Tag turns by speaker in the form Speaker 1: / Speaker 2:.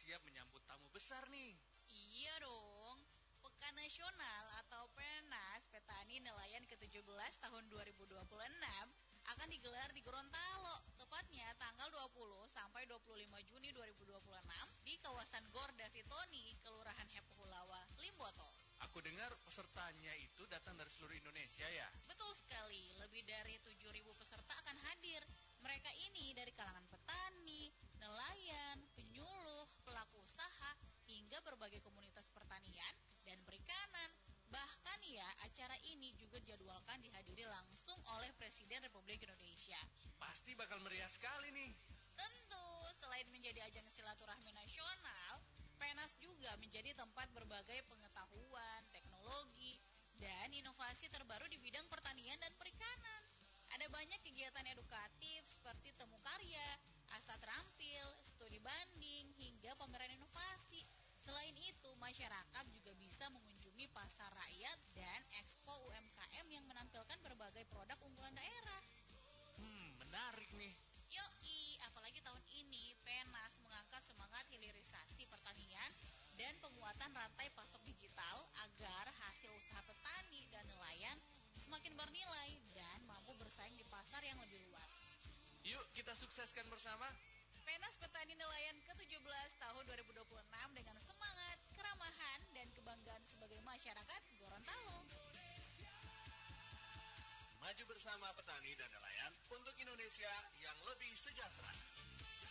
Speaker 1: siap menyambut tamu besar nih.
Speaker 2: Iya dong. Pekan Nasional atau PENAS Petani Nelayan ke-17 tahun 2026 akan digelar di Gorontalo, tepatnya tanggal 20 sampai 25 Juni 2026 di kawasan Gor Davitoni, Kelurahan Hepehulawa, Limboto.
Speaker 1: Aku dengar pesertanya itu datang dari seluruh Indonesia ya?
Speaker 2: Betul sekali, lebih dari 7.000 peserta akan hadir. Mereka ini dari kalangan petani, nelayan, penyuluh, pelaku usaha, hingga berbagai komunitas pertanian dan perikanan. Bahkan ya, acara ini juga dijadwalkan dihadiri langsung oleh Presiden Republik Indonesia.
Speaker 1: Pasti bakal meriah sekali nih.
Speaker 2: Tentu, selain menjadi ajang silaturahmi nasional, PENAS juga menjadi tempat berbagai pengetahuan, teknologi, dan inovasi terbaru di bidang pertanian dan perikanan. Ada banyak kegiatan edukatif seperti temu karya, asta terampil, studi banding, hingga pameran inovasi. Selain itu, masyarakat juga bisa mengunjungi pasar rakyat dan expo UMKM yang menampilkan berbagai produk unggulan daerah.
Speaker 1: Menarik nih.
Speaker 2: Yoi, apalagi tahun ini PENAS mengangkat semangat hilirisasi pertanian dan penguatan rantai pasok digital agar hasil usaha petani dan nelayan semakin bernilai dan mampu bersaing di pasar yang lebih luas.
Speaker 1: Yuk kita sukseskan bersama.
Speaker 2: PENAS Petani Nelayan ke-17 tahun 2026 dengan semangat, keramahan, dan kebanggaan sebagai masyarakat Gorontalo.
Speaker 1: Maju bersama petani dan nelayan untuk Indonesia yang lebih sejahtera.